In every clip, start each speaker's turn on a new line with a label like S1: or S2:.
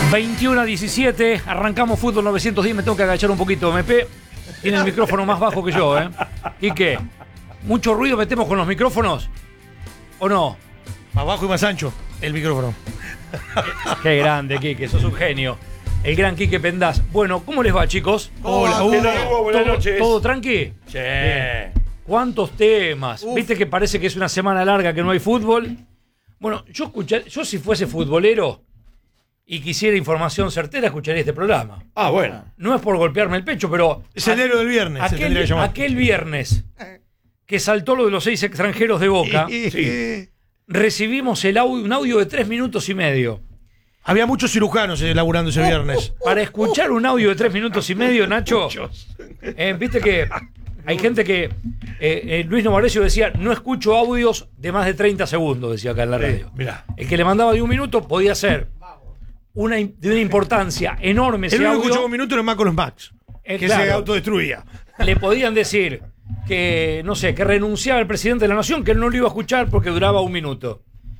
S1: 21:17, arrancamos Fútbol 910, me tengo que agachar un poquito. MP tiene el micrófono más bajo que yo, ¿eh? ¿Y qué? ¿Mucho ruido metemos con los micrófonos? ¿O no?
S2: Más bajo y más ancho el micrófono.
S1: Qué grande, Quique, sos un genio. El gran Quique Pendaz. Bueno, ¿cómo les va, chicos?
S2: Hola, Hugo.
S1: Buenas noches. ¿Todo tranqui?
S2: Sí.
S1: ¿Cuántos temas? ¿Viste que parece que es una semana larga que no hay fútbol? Bueno, yo si fuese futbolero y quisiera información certera, escucharía este programa.
S2: Ah, bueno.
S1: No es por golpearme el pecho, pero...
S2: Es el héroe del viernes, se tendría que llamar.
S1: Aquel viernes que saltó lo de los 6 extranjeros de Boca,
S2: Sí.
S1: recibimos un audio de 3 minutos y medio.
S2: Había muchos cirujanos laburando ese viernes.
S1: Para escuchar un audio de 3 minutos y medio, Nacho, viste que hay gente que... Luis Novarecio decía, no escucho audios de más de 30 segundos, decía acá en la radio.
S2: Mirá.
S1: El que le mandaba de 1 minuto podía ser de una importancia enorme ese
S2: El único que
S1: audio.
S2: escuchó un minuto era Max Max, que
S1: claro,
S2: se autodestruía.
S1: le podían decir que, no sé, que renunciaba el presidente de la nación, que él no lo iba a escuchar porque duraba 1 minuto.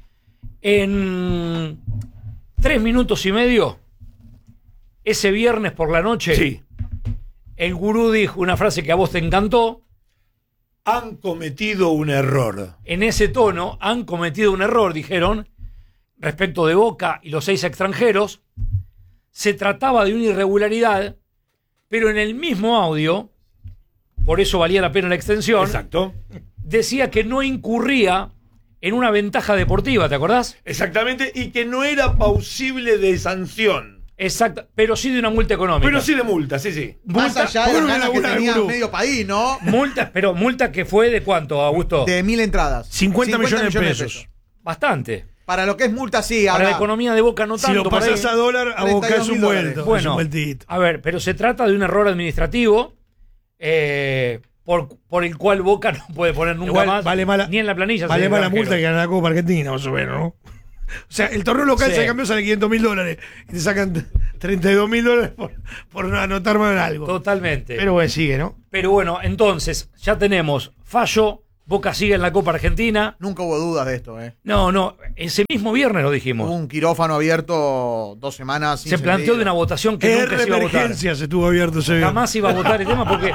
S1: En 3 minutos y medio, ese viernes por la noche,
S2: Sí.
S1: el gurú dijo una frase que a vos te encantó.
S3: Han cometido un error.
S1: En ese tono, han cometido un error, dijeron, respecto de Boca y los 6 extranjeros. Se trataba de una irregularidad, pero en el mismo audio, por eso valía la pena la extensión,
S3: Exacto.
S1: decía que no incurría en una ventaja deportiva, ¿te acordás?
S3: Exactamente, y que no era pausible de sanción.
S1: Exacto, pero sí de una multa económica.
S3: Pero sí de multa, sí, sí.
S4: Más allá de
S2: ¿por
S4: las
S2: qué
S4: ganas que
S2: labura el
S4: tenía
S2: gurú?
S4: medio país, ¿no?
S1: Multa que fue de cuánto, Augusto?
S4: De 1.000 entradas.
S2: 50 millones de pesos.
S1: Bastante.
S4: Para lo que es multa, sí.
S1: Para
S4: ahora,
S1: la economía de Boca no
S2: Si
S1: tanto.
S2: lo
S1: por
S2: pasás
S1: ahí.
S2: a dólar, a Boca es un
S4: 32.000
S2: vuelto.
S4: dólares.
S2: Bueno, es un
S1: Bueno,
S2: vueltito.
S1: a ver, pero se trata de un error administrativo por el cual Boca no puede poner nunca
S2: Igual
S1: más
S2: vale mala-
S1: ni en la planilla.
S2: Vale
S1: señor
S2: más la
S1: Granjero.
S2: multa que ganar la Copa Argentina, más o menos, ¿no? O sea, el torneo local
S1: Sí.
S2: se cambió, sale $500,000 y te sacan $32,000 por no anotar mal algo.
S1: Totalmente.
S2: Pero bueno, sigue, ¿no?
S1: Pero bueno, entonces, ya tenemos fallo, Boca sigue en la Copa Argentina.
S4: Nunca hubo dudas de esto, ¿eh?
S1: No, ese mismo viernes lo
S4: Hubo
S1: dijimos.
S4: un quirófano abierto 2 semanas.
S1: Se planteó de una votación que nunca se iba a votar.
S2: Emergencia se estuvo abierto ese día.
S1: Jamás iba a votar el tema porque...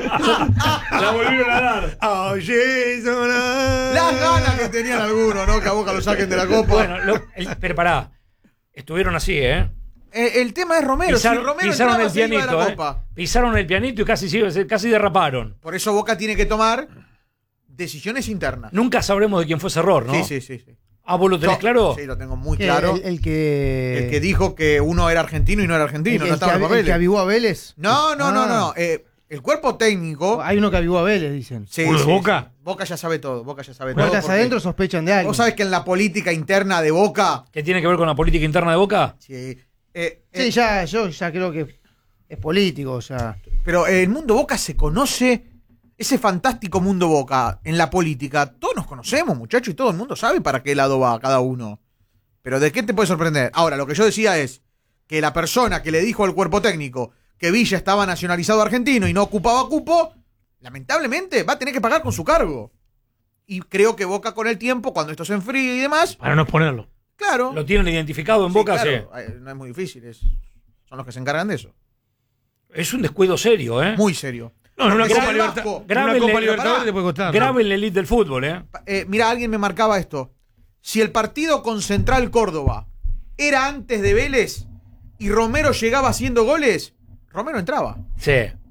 S3: La volvieron a dar.
S2: Oye, sonar.
S4: Las ganas que tenían algunos, ¿no? Que a Boca lo saquen de la Copa.
S1: Bueno, pero pará, estuvieron así, ¿eh?
S4: El tema es Romero. Si Romero
S1: pisaron
S4: entraba,
S1: el
S4: se iba de
S1: pianito,
S4: la
S1: ¿eh?
S4: Copa.
S1: Pisaron el pianito y casi derraparon.
S4: Por eso Boca tiene que tomar decisiones internas.
S1: Nunca sabremos de quién fue ese error, ¿no?
S4: Sí.
S1: Ah, ¿vos lo tenés claro?
S4: Sí, lo tengo muy
S5: ¿Qué?
S4: claro.
S5: El que...
S4: El que dijo que uno era argentino y no era argentino, no estaba en los
S5: el que
S4: papeles.
S5: avivó a Vélez.
S4: No. El cuerpo técnico.
S5: Hay uno que avivó a Vélez, dicen.
S4: Sí,
S2: ¿Uno de Boca?
S4: Boca ya sabe todo. Boca ya sabe
S5: Puertas
S4: todo.
S5: adentro sospechan de algo.
S4: Vos sabés que en la política interna de Boca.
S1: ¿Qué tiene que ver con la política interna de Boca?
S4: Sí,
S5: Sí, yo ya creo que es político, ya.
S4: pero el mundo Boca se conoce. Ese fantástico mundo Boca en la política. Todos nos conocemos, muchachos, y todo el mundo sabe para qué lado va cada uno. Pero ¿de qué te puede sorprender? Ahora, lo que yo decía es que la persona que le dijo al cuerpo técnico que Villa estaba nacionalizado argentino y no ocupaba cupo, lamentablemente va a tener que pagar con su cargo. Y creo que Boca con el tiempo, cuando esto se enfríe y demás,
S2: Para no exponerlo.
S4: claro.
S1: ¿Lo tienen identificado en
S4: Sí,
S1: Boca?
S4: claro, no es muy difícil, son los que se encargan de eso.
S1: Sí. Es un descuido serio, ¿eh?
S4: Muy serio.
S2: No, en una
S4: Porque
S2: Copa
S4: si el
S2: Libertad.
S4: Vasco-
S2: En una
S1: Grábenle-
S2: Copa Libertadores
S4: pará.
S2: te puede costar. ¿no?
S1: Graben la elite del fútbol, ¿eh?
S4: Mira, alguien me marcaba esto. Si el partido con Central Córdoba era antes de Vélez y Romero llegaba haciendo goles, Romero entraba
S1: Sí.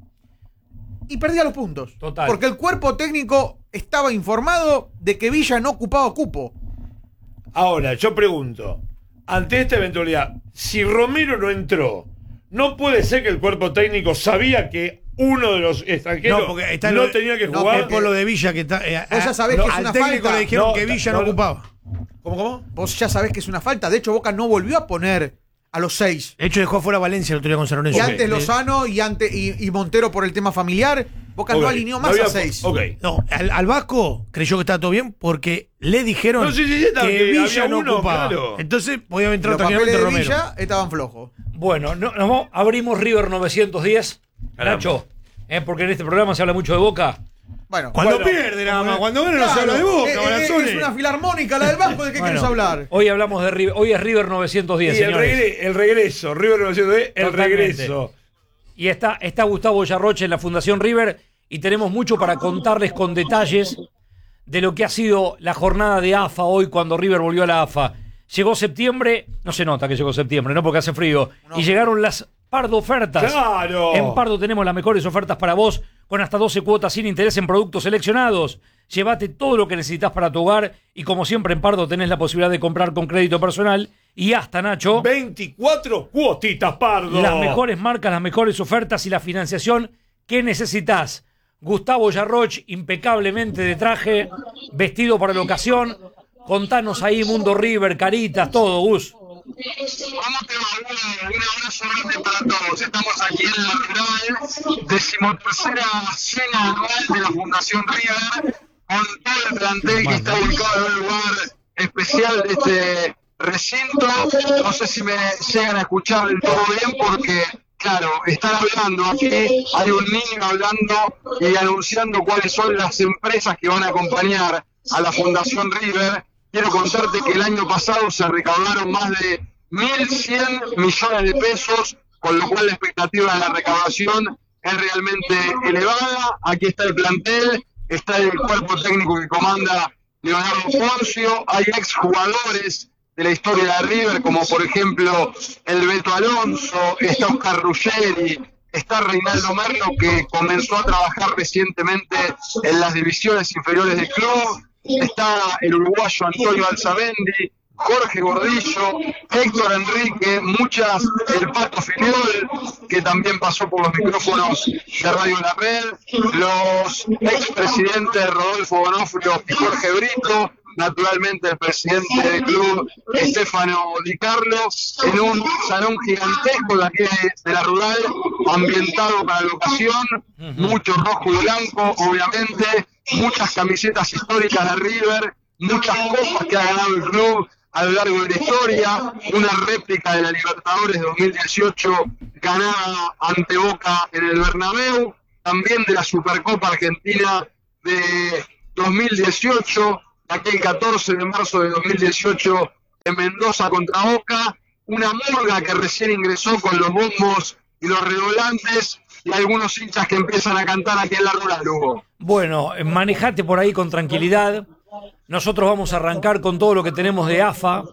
S4: y perdía los puntos.
S1: Total.
S4: Porque el cuerpo técnico estaba informado de que Villa no ocupaba cupo.
S3: Ahora, yo pregunto, ante esta eventualidad, si Romero no entró, ¿no puede ser que el cuerpo técnico sabía que uno de los extranjeros
S2: No, porque está
S3: no
S2: lo de-
S3: tenía que
S4: no,
S3: jugar?
S2: Es por lo de Villa que está.
S4: Vos ya sabés que es
S2: al
S4: una
S2: técnico
S4: falta.
S2: le dijeron
S3: No,
S2: que Villa no
S3: no,
S2: ocupaba.
S3: ¿Cómo?
S4: Vos ya sabés que es una falta. De hecho, Boca no volvió a poner a los 6.
S2: De hecho, dejó afuera a Valencia el otro día con San
S4: Y
S2: Lorenzo.
S4: antes Lozano y Montero por el tema familiar. Boca
S3: Ok,
S4: no alineó
S3: no
S4: más
S3: había-
S4: a 6.
S3: Ok.
S2: No, al Vasco creyó que estaba todo bien porque le dijeron
S3: No, sí, estaba,
S2: que
S3: que
S2: Villa
S3: había
S2: no
S3: uno,
S2: ocupaba.
S3: claro.
S2: Entonces podía
S4: Los
S2: entrar
S4: papeles
S2: tranquilamente
S4: de
S2: Romero.
S4: Villa estaban flojos.
S1: Bueno, abrimos River 910.
S3: Caramba.
S1: Nacho, porque en este programa se habla mucho de Boca.
S4: Bueno,
S2: Cuando
S3: Bueno,
S2: pierde nada más, cuando gana no se habla de Boca, Balazzoni.
S4: es una filarmónica la del Vasco, ¿de qué
S1: Bueno,
S4: quieres hablar?
S1: Hoy hablamos de River. Hoy es River 910,
S3: Y
S1: señores.
S3: el regreso, River 910, el
S1: Totalmente.
S3: regreso.
S1: Y está Gustavo Yarroche en la Fundación River y tenemos mucho para contarles con detalles de lo que ha sido la jornada de AFA hoy cuando River volvió a la AFA. Llegó septiembre, no se nota que llegó septiembre, ¿no? Porque hace frío.
S4: No.
S1: Y llegaron las Pardo ofertas.
S3: ¡Claro!
S1: En Pardo tenemos las mejores ofertas para vos, con hasta 12 cuotas sin interés en productos seleccionados. Llévate todo lo que necesitas para tu hogar y como siempre en Pardo tenés la posibilidad de comprar con crédito personal y hasta, Nacho,
S3: 24 cuotitas, Pardo.
S1: las mejores marcas, las mejores ofertas y la financiación que necesitas. Gustavo Yarroch, impecablemente de traje, vestido para la ocasión. Contanos ahí, Mundo River, caritas, todo, Gus.
S6: ¿Cómo te va? Un abrazo grande para todos. Estamos aquí en la rural, 13ª cena anual de la Fundación River, con todo el plantel que está ubicado en un lugar especial de este recinto. No sé si me llegan a escuchar del todo bien porque, claro, están hablando aquí, hay un niño hablando y anunciando cuáles son las empresas que van a acompañar a la Fundación River. Quiero contarte que el año pasado se recaudaron más de 1.100 millones de pesos, con lo cual la expectativa de la recaudación es realmente elevada. Aquí está el plantel, está el cuerpo técnico que comanda Leonardo Poncio, hay exjugadores de la historia de River, como por ejemplo el Beto Alonso, está Oscar Ruggeri, está Reinaldo Merlo, que comenzó a trabajar recientemente en las divisiones inferiores del club. Está el uruguayo Antonio Alzamendi, Jorge Gordillo, Héctor Enrique, el Pato Filiol, que también pasó por los micrófonos de Radio La Red, los expresidentes Rodolfo Bonofrio y Jorge Brito, naturalmente el presidente del club, Estefano Di Carlo, en un salón gigantesco de aquí de la rural, ambientado para la ocasión, mucho rojo y blanco, obviamente, muchas camisetas históricas de River, muchas copas que ha ganado el club a lo largo de la historia, una réplica de la Libertadores 2018 ganada ante Boca en el Bernabéu, también de la Supercopa Argentina de 2018, aquel 14 de marzo de 2018 en Mendoza contra Boca, una murga que recién ingresó con los bombos y los redoblantes y algunos hinchas que empiezan a cantar aquí en la rural, Hugo.
S1: Bueno, manejate por ahí con tranquilidad. Nosotros vamos a arrancar con todo lo que tenemos de AFA.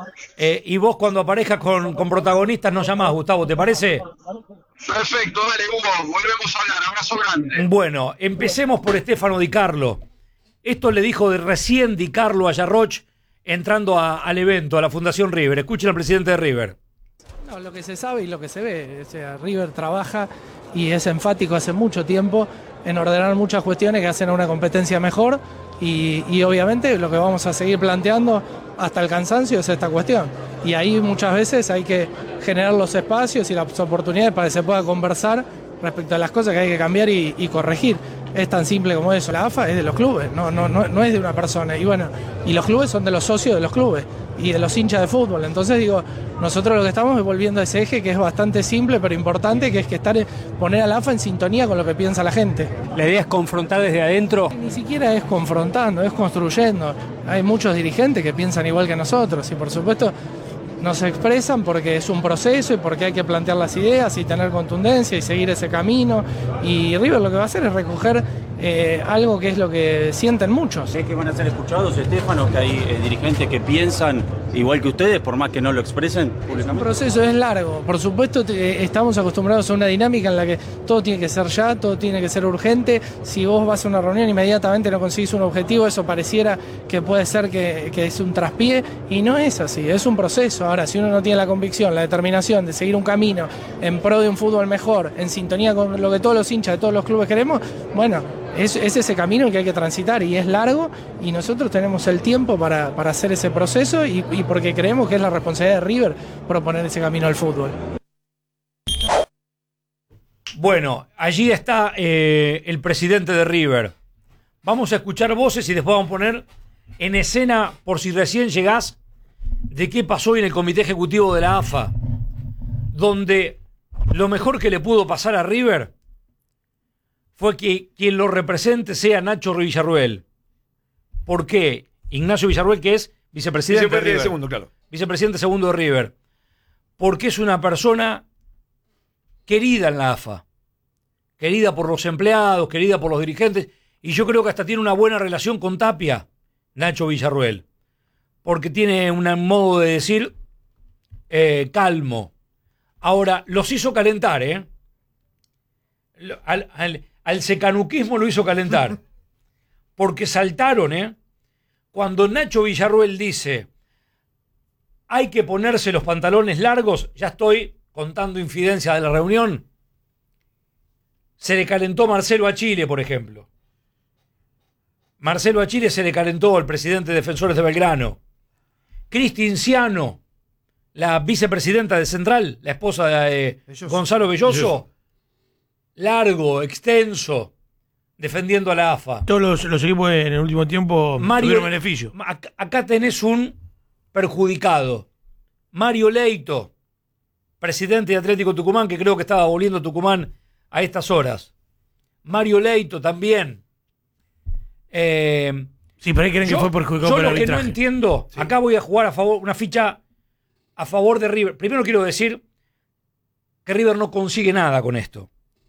S1: Y vos cuando aparezcas con protagonistas nos llamás, Gustavo, ¿te parece?
S6: Perfecto, dale, Hugo, volvemos a hablar, abrazo grande.
S1: Bueno, empecemos por Estefano Di Carlo. Esto le dijo de recién Di Carlo a Yarroch entrando al evento, a la Fundación River. Escuchen al presidente de River.
S7: No, lo que se sabe y lo que se ve. O sea, River trabaja y es enfático hace mucho tiempo en ordenar muchas cuestiones que hacen a una competencia mejor y obviamente lo que vamos a seguir planteando hasta el cansancio es esta cuestión. Y ahí muchas veces hay que generar los espacios y las oportunidades para que se pueda conversar respecto a las cosas que hay que cambiar y corregir. Es tan simple como eso. La AFA es de los clubes, no es de una persona. Y bueno, y los clubes son de los socios de los clubes y de los hinchas de fútbol. Entonces digo, nosotros lo que estamos es volviendo a ese eje que es bastante simple pero importante, que es que poner a la AFA en sintonía con lo que piensa la gente.
S8: La idea es confrontar desde adentro.
S7: Ni siquiera es confrontando, es construyendo. Hay muchos dirigentes que piensan igual que nosotros y por supuesto nos expresan porque es un proceso y porque hay que plantear las ideas y tener contundencia y seguir ese camino. Y River lo que va a hacer es recoger algo que es lo que sienten muchos.
S8: ¿Crees que van a ser escuchados, Estefano? Que hay dirigentes que piensan igual que ustedes, por más que no lo expresen
S7: El
S8: públicamente.
S7: proceso es largo. Por supuesto, estamos acostumbrados a una dinámica en la que todo tiene que ser ya, todo tiene que ser urgente. Si vos vas a una reunión inmediatamente no conseguís un objetivo, eso pareciera que puede ser que es un traspié y no es así, es un proceso. Ahora, si uno no tiene la convicción, la determinación de seguir un camino en pro de un fútbol mejor, en sintonía con lo que todos los hinchas de todos los clubes queremos, bueno, es ese camino que hay que transitar y es largo y nosotros tenemos el tiempo para hacer ese proceso y porque creemos que es la responsabilidad de River proponer ese camino al fútbol.
S1: Bueno, allí está el presidente de River. Vamos a escuchar voces y después vamos a poner en escena, por si recién llegás, de qué pasó hoy en el comité ejecutivo de la AFA, donde lo mejor que le pudo pasar a River fue que quien lo represente sea Nacho Villarruel. ¿Por qué? Ignacio Villarruel, que es vicepresidente de River.
S3: Segundo, claro.
S1: Vicepresidente segundo de River. Porque es una persona querida en la AFA. Querida por los empleados, querida por los dirigentes. Y yo creo que hasta tiene una buena relación con Tapia, Nacho Villarruel. Porque tiene un modo de decir calmo. Ahora, los hizo calentar, ¿eh? Al secanuquismo lo hizo calentar. Porque saltaron, ¿eh? Cuando Nacho Villarruel dice hay que ponerse los pantalones largos, ya estoy contando infidencias de la reunión, se le calentó Marcelo Achille, por ejemplo. Marcelo Achille se le calentó al presidente de Defensores de Belgrano. Cristi Inciano, la vicepresidenta de Central, la esposa de Gonzalo Belloso, largo, extenso, defendiendo a la AFA.
S2: Todos los equipos en el último tiempo tuvieron beneficio.
S1: Acá tenés un perjudicado. Mario Leito, presidente de Atlético Tucumán, que creo que estaba volviendo a Tucumán a estas horas. Mario Leito también.
S2: Sí, pero ahí creen que fue perjudicado por el arbitraje.
S1: Yo lo que no entiendo, sí. Acá voy a jugar a favor, una ficha a favor de River. Primero quiero decir que River no consigue nada con esto.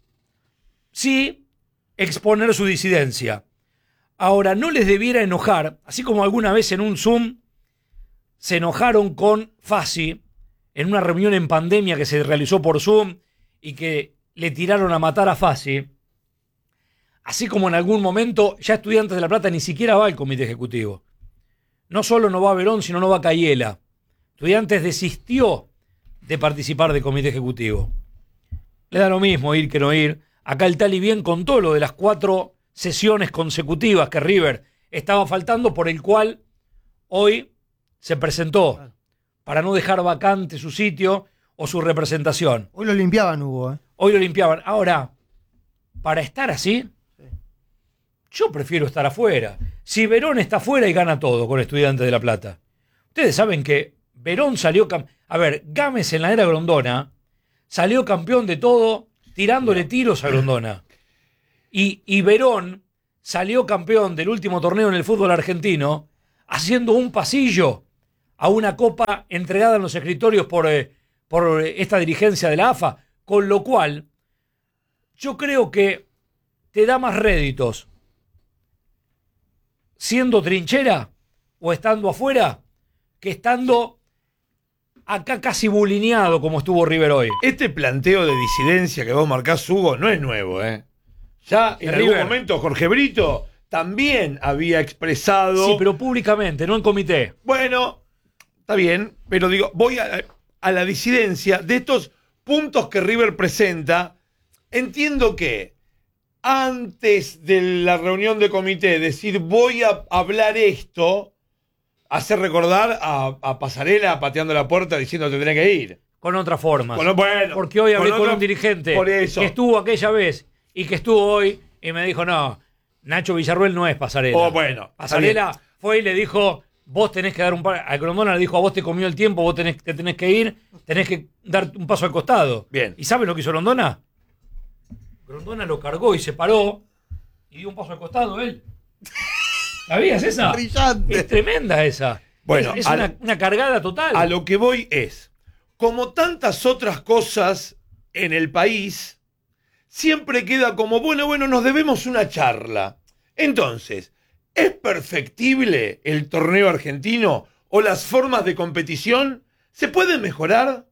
S1: Sí, exponer su disidencia. Ahora, no les debiera enojar, así como alguna vez en un Zoom se enojaron con Fassi en una reunión en pandemia que se realizó por Zoom y que le tiraron a matar a Fassi. Así como en algún momento ya Estudiantes de La Plata ni siquiera va al comité ejecutivo. No solo no va Verón, sino no va Cayela. Estudiantes desistió de participar del comité ejecutivo. Le da lo mismo ir que no ir. Acá el Tali bien contó lo de las 4 sesiones consecutivas que River estaba faltando, por el cual hoy se presentó para no dejar vacante su sitio o su representación.
S5: Hoy lo limpiaban, Hugo.
S1: Hoy lo limpiaban. Ahora, para estar así, yo prefiero estar afuera. Si Verón está afuera y gana todo con Estudiantes de La Plata. Ustedes saben que Verón salió... A ver, Gámez en la era Grondona salió campeón de todo tirándole tiros a Grondona. Y Verón salió campeón del último torneo en el fútbol argentino haciendo un pasillo a una copa entregada en los escritorios por esta dirigencia de la AFA. Con lo cual, yo creo que te da más réditos siendo trinchera o estando afuera que estando acá casi bulineado como estuvo River hoy.
S3: Este planteo de disidencia que vos marcás, Hugo, no es nuevo, ¿eh? Ya en algún momento Jorge Brito también había expresado...
S1: Sí, pero públicamente, no en comité.
S3: Bueno, está bien, pero digo, voy a la disidencia de estos puntos que River presenta. Entiendo que antes de la reunión de comité, decir voy a hablar esto, hace recordar a Pasarela pateando la puerta diciendo te tenés que ir.
S1: Con otra forma.
S3: Bueno,
S1: porque hoy hablé con un dirigente que estuvo aquella vez y que estuvo hoy y me dijo, no, Nacho Villarruel no es Pasarela.
S3: Oh, bueno.
S1: Pasarela fue y le dijo, vos tenés que dar un paso. A Grondona le dijo, a vos te comió el tiempo, vos te tenés que ir, tenés que dar un paso al costado.
S3: Bien.
S1: ¿Y sabes lo que hizo Grondona? Grondona lo cargó y se paró y dio un paso al costado él. ¿Sabías esa?
S4: Brillante.
S1: Es tremenda esa.
S3: Bueno,
S1: es una cargada total.
S3: A lo que voy es, como tantas otras cosas en el país, siempre queda como, bueno, nos debemos una charla. Entonces, ¿es perfectible el torneo argentino o las formas de competición? ¿Se pueden mejorar?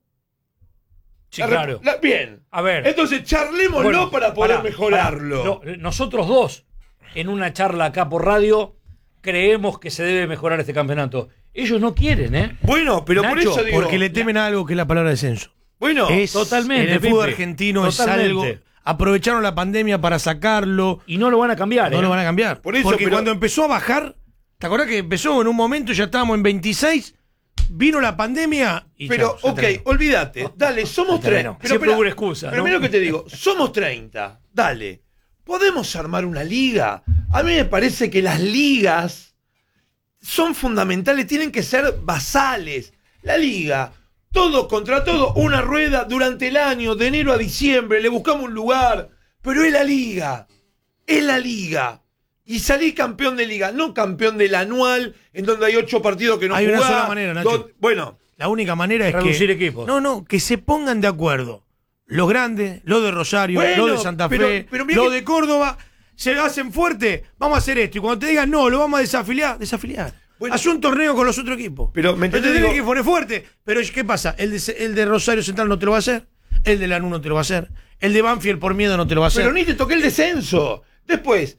S1: Sí, claro.
S3: Bien.
S1: A ver.
S3: Entonces, charlémoslo para poder mejorarlo.
S1: Nosotros dos, en una charla acá por radio, creemos que se debe mejorar este campeonato. Ellos no quieren, ¿eh?
S3: Bueno, pero
S1: Nacho,
S3: por eso digo...
S2: Porque le temen a algo que es la palabra descenso.
S3: Bueno,
S1: totalmente.
S2: En el fútbol
S1: Pipe,
S2: argentino
S1: totalmente.
S2: es algo... Aprovecharon la pandemia para sacarlo.
S1: Y no lo van a cambiar,
S2: No lo van a cambiar.
S3: Por eso,
S2: porque
S3: pero-
S2: cuando empezó a bajar, ¿te acordás que empezó en un momento, ya estábamos en 26, vino la pandemia y
S3: Pero,
S2: chao, se terminó.
S3: olvídate. Dale, somos
S2: Se terminó.
S3: 30.
S1: Siempre hubo una excusa,
S3: Pero
S1: ¿no?
S3: mira lo que te digo. Somos 30. Dale. ¿Podemos armar una liga? A mí me parece que las ligas son fundamentales, tienen que ser basales. La liga, todo contra todo, una rueda durante el año, de enero a diciembre, le buscamos un lugar, pero es la liga. es la liga. Y salís campeón de liga, no campeón del anual, en donde hay 8 partidos que no
S2: Hay
S3: jugás.
S2: una sola manera, Nacho.
S3: Bueno,
S2: La única manera es
S1: Reducir
S2: que...
S1: equipos.
S2: No, que se pongan de acuerdo. Los grandes, los de Rosario,
S3: Bueno,
S2: los de Santa Fe,
S3: pero mira
S2: los
S3: que-
S2: de Córdoba, se hacen fuerte, vamos a hacer esto. Y cuando te digan, no, lo vamos a desafiliar.
S3: Bueno,
S2: haz un torneo con los otros equipos.
S3: pero, ¿me
S2: te
S3: entendés?
S2: tenés
S3: Digo-
S2: que poner fuerte. Pero ¿qué pasa? El de Rosario Central no te lo va a hacer. El de Lanús no te lo va a hacer. El de Banfield por miedo no te lo va a hacer.
S3: pero ni te toqué el descenso. Después,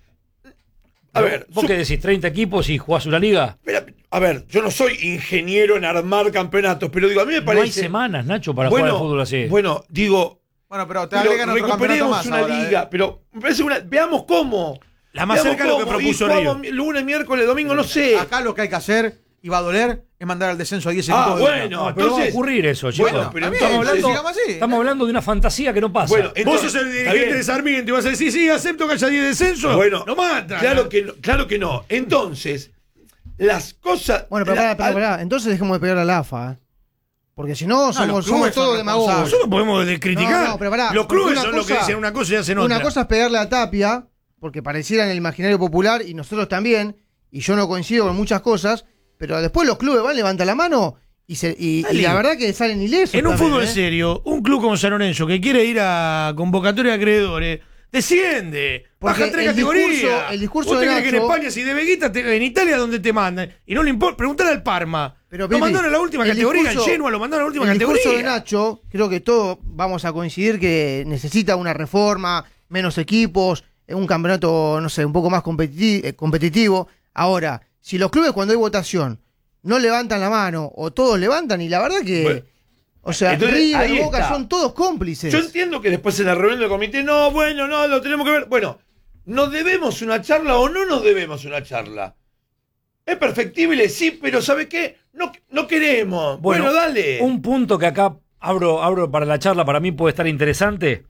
S3: a ver,
S1: ¿Vos qué decís? ¿30 equipos y jugás una liga?
S3: a ver, yo no soy ingeniero en armar campeonatos, pero digo, a mí me
S1: No
S3: parece...
S1: hay semanas, Nacho, para
S3: bueno,
S1: jugar al fútbol así.
S3: Bueno, digo,
S4: Bueno, pero te
S3: pero
S4: agregan otro campeonato
S3: recuperemos
S4: más
S3: una
S4: ahora,
S3: liga, pero me parece veamos cómo.
S2: La más
S3: Veamos
S2: cerca de lo que
S3: cómo,
S2: propuso
S3: y jugamos
S2: River.
S3: lunes, miércoles, domingo, no sé.
S4: Acá lo que hay que hacer, y va a doler, es mandar al descenso a 10
S3: Ah,
S4: equipos de una.
S3: bueno,
S1: No, pero va a
S3: entonces...
S1: ocurrir eso, chicos.
S3: Bueno, pero
S4: Está bien,
S3: entonces-
S1: hablando-
S4: sigamos así.
S1: Estamos hablando de una fantasía que no pasa.
S3: Bueno,
S2: Vos
S3: entonces,
S2: sos el
S3: está
S2: dirigente
S3: bien.
S2: de Sarmiento y vas a decir, sí, acepto que haya 10 descensos.
S3: Bueno,
S2: lo matan.
S3: claro que no. Entonces, las cosas...
S5: Bueno, pero pará. Entonces dejemos de pegar a la AFA. Porque si no,
S4: los
S5: somos
S4: clubes
S5: todos
S4: son
S5: demagogos.
S4: responsables.
S2: Nosotros podemos criticar.
S5: No, pero pará,
S2: los
S5: porque
S2: clubes
S5: una
S2: son los que
S5: cosa-
S2: dicen una cosa y hacen otra.
S5: Una cosa es pegarle a Tapia, porque pareciera en el imaginario popular, y nosotros también, y yo no coincido con muchas cosas, pero después los clubes van, levantan la mano, y la verdad que salen ilesos.
S2: En un
S5: también,
S2: fútbol
S5: ¿eh?
S2: serio, un club como San Lorenzo que quiere ir a convocatoria de acreedores, desciende.
S5: Porque
S2: Baja 3
S5: el
S2: categorías.
S5: discurso- el discurso
S2: ¿Vos te
S5: de
S2: crees que en
S5: Nacho-
S2: España, si de Veguita, en Italia, donde te mandan? Y no le importa. Preguntale al Parma.
S5: Pero,
S2: Lo
S5: Pipi,
S2: mandaron a la última
S5: el
S2: categoría.
S5: discurso-
S2: En Genoa lo mandaron a la última
S5: El discurso
S2: categoría.
S5: de Nacho, creo que todos vamos a coincidir que necesita una reforma, menos equipos, un campeonato, no sé, un poco más competitivo. Ahora, si los clubes cuando hay votación no levantan la mano o todos levantan, y la verdad que,
S3: Bueno,
S5: o sea,
S3: entonces,
S5: River,
S3: ahí
S5: Boca
S3: está.
S5: son todos cómplices.
S3: Yo entiendo que después en la reunión del comité, no, lo tenemos que ver. Bueno, ¿nos debemos una charla o no nos debemos una charla? ¿Es perfectible? Sí, pero ¿sabe qué? No queremos. Bueno, dale.
S1: Un punto que acá abro para la charla, para mí puede estar interesante,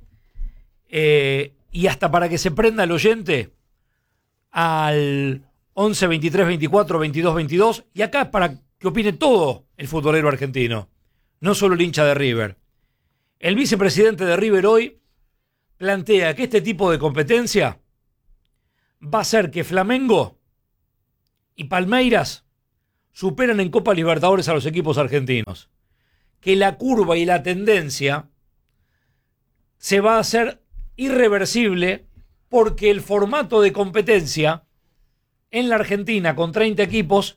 S1: y hasta para que se prenda el oyente al 11 23 24 22 22, y acá es para que opine todo el futbolero argentino, no solo el hincha de River. El vicepresidente de River hoy plantea que este tipo de competencia va a hacer que Flamengo y Palmeiras superan en Copa Libertadores a los equipos argentinos. Que la curva y la tendencia se va a hacer irreversible porque el formato de competencia en la Argentina con 30 equipos,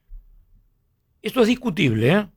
S1: esto es discutible, ¿eh?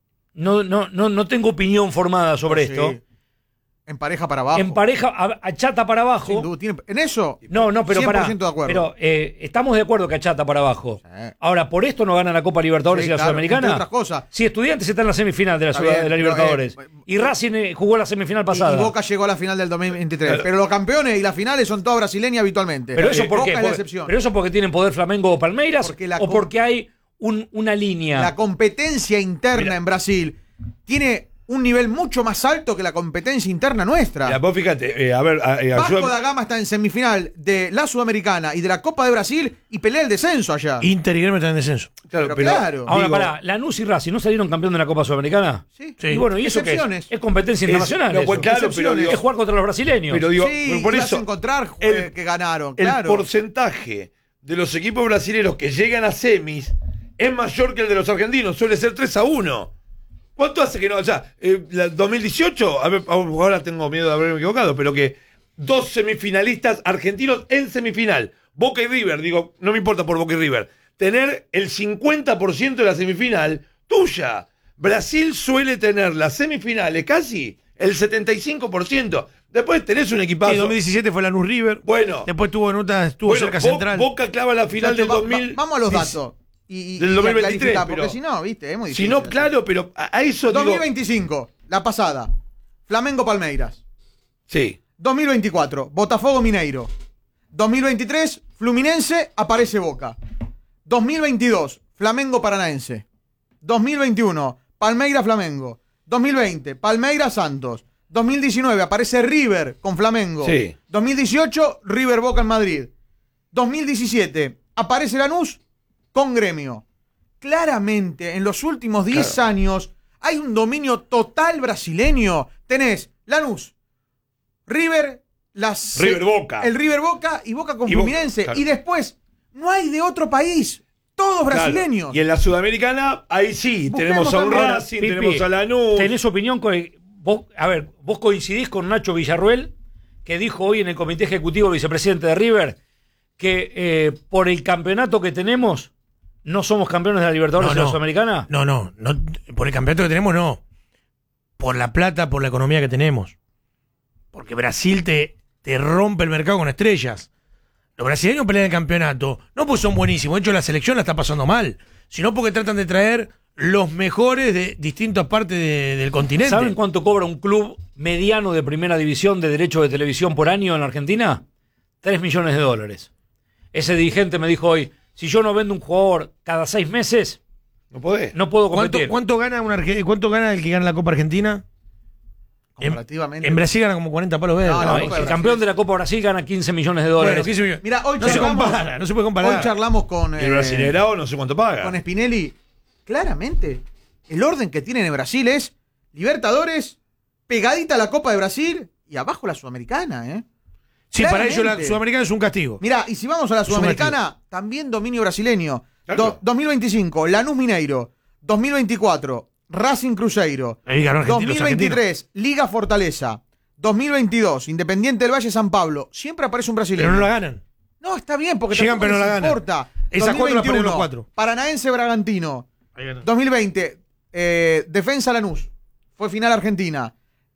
S1: No tengo opinión formada sobre
S4: Sí.
S1: esto.
S4: En pareja para abajo.
S1: En pareja, achata para abajo.
S4: Sin duda, en eso,
S1: No, pero
S4: 100%
S1: pará.
S4: de acuerdo.
S1: Pero estamos de acuerdo que achata para abajo.
S4: Sí.
S1: Ahora, ¿por esto no ganan la Copa Libertadores
S4: Sí,
S1: y la
S4: claro,
S1: Sudamericana?
S4: entre otras cosas.
S1: Si Estudiantes está en la semifinal de la,
S4: Está bien,
S1: de la
S4: pero,
S1: Libertadores. Y Racing jugó la semifinal pasada.
S4: Y Boca llegó a la final del 2023. Pero los campeones y las finales son todas brasileñas habitualmente.
S1: Pero eso por
S4: Boca
S1: qué?
S4: es la
S1: Porque-
S4: excepción.
S1: pero eso porque tienen poder Flamengo o Palmeiras,
S4: Porque la
S1: o
S4: com-
S1: porque hay una línea.
S4: La competencia interna
S1: Mira.
S4: en Brasil tiene un nivel mucho más alto que la competencia interna nuestra.
S3: Mira, vos fíjate,
S4: Vasco
S3: ayúdame.
S4: da Gama está en semifinal de la Sudamericana y de la Copa de Brasil y pelea el descenso allá.
S2: Inter y Gremio están en descenso.
S3: Claro,
S4: pero claro.
S1: Ahora,
S3: digo,
S1: pará, Lanús y Racing no salieron campeón de la Copa Sudamericana.
S4: Sí.
S1: Y bueno, ¿y eso qué es?
S4: Excepciones.
S1: Es competencia internacional.
S3: no,
S1: eso.
S3: pues claro, pero digo-
S1: es jugar contra los brasileños.
S3: Pero digo,
S4: Sí,
S3: por
S4: ibas
S3: eso
S4: a encontrar que ganaron,
S3: el
S4: claro.
S3: porcentaje de los equipos brasileños que llegan a semis es mayor que el de los argentinos, suele ser 3-1. ¿Cuánto hace que no? O sea, 2018, a ver, ahora tengo miedo de haberme equivocado, pero que 2 semifinalistas argentinos en semifinal, Boca y River, digo, no me importa por Boca y River, tener el 50% de la semifinal tuya. Brasil suele tener las semifinales casi el 75%. Después tenés un equipazo.
S2: Sí, 2017 fue Lanús River.
S3: Bueno.
S2: Después estuvo
S3: Bueno,
S2: cerca Central.
S3: Boca clava la final del 2000.
S4: Vamos a los datos. Y
S3: del
S4: a
S3: 2023,
S4: clarificar,
S3: pero-
S4: porque si no, viste, es muy
S3: Si
S4: difícil.
S3: no, claro, pero a eso digo.
S4: 2025, la pasada. Flamengo Palmeiras.
S3: Sí.
S4: 2024, Botafogo Mineiro. 2023, Fluminense, aparece Boca. 2022, Flamengo Paranaense. 2021, Palmeiras Flamengo. 2020, Palmeiras Santos. 2019, aparece River con Flamengo.
S3: Sí.
S4: 2018, River Boca en Madrid. 2017, aparece Lanús con Gremio. Claramente, en los últimos 10 años, hay un dominio total brasileño. Tenés Lanús, River
S3: River Boca.
S4: El River Boca y Boca con
S3: Y Boca,
S4: Fluminense.
S3: claro.
S4: Y después, no hay de otro país. Todos brasileños.
S3: Y en la Sudamericana, ahí sí, tenemos a un
S1: Ahora,
S3: Racing,
S1: Pipi,
S3: tenemos a Lanús.
S1: ¿Tenés opinión? Vos coincidís con Nacho Villarruel, que dijo hoy en el comité ejecutivo, vicepresidente de River, que por el campeonato que tenemos, no somos campeones de la Libertadores y de la Sudamericana?
S2: No, por el campeonato que tenemos, no. Por la plata, por la economía que tenemos. Porque Brasil te rompe el mercado con estrellas. Los brasileños pelean el campeonato, no porque son buenísimos, de hecho la selección la está pasando mal, sino porque tratan de traer los mejores de distintas partes del continente.
S1: ¿Saben cuánto cobra un club mediano de primera división de derechos de televisión por año en Argentina? $3 millones. Ese dirigente me dijo hoy, si yo no vendo un jugador cada 6 meses,
S3: No podés.
S1: no puedo competir.
S2: ¿Cuánto gana el que gana la Copa Argentina?
S4: Comparativamente.
S2: En Brasil gana como 40 palos verdes.
S4: No,
S1: No,
S4: la
S1: el
S4: Copa de
S1: campeón de la Copa Brasil gana $15 millones.
S2: Bueno, 15 millones.
S4: Mira, hoy
S2: No se
S4: charlamos,
S2: compara, no se puede comparar.
S4: hoy charlamos con,
S3: Y el Brasileirao no sé cuánto paga.
S4: con Spinelli. Claramente, el orden que tienen en Brasil es Libertadores, pegadita a la Copa de Brasil y abajo la Sudamericana, ¿eh?
S2: Sí, para ellos la
S4: Claramente.
S2: Sudamericana es un castigo.
S4: Mirá, y si vamos a la
S2: Es un
S4: Sudamericana, también dominio brasileño.
S3: Claro.
S4: 2025, Lanús Mineiro. 2024, Racing Cruzeiro.
S2: Ahí ganó Argentinos,
S4: 2023, Liga Fortaleza. 2022, Independiente del Valle San Pablo. Siempre aparece un brasileño.
S2: Pero no la ganan.
S4: No, está bien, porque
S2: Llegan,
S4: tampoco
S2: pero no
S4: les
S2: la ganan.
S4: importa.
S2: Esas 4 las ponen los 4.
S4: Paranaense Bragantino.
S2: Ahí ganan.
S4: 2020, Defensa Lanús. Fue final Argentina.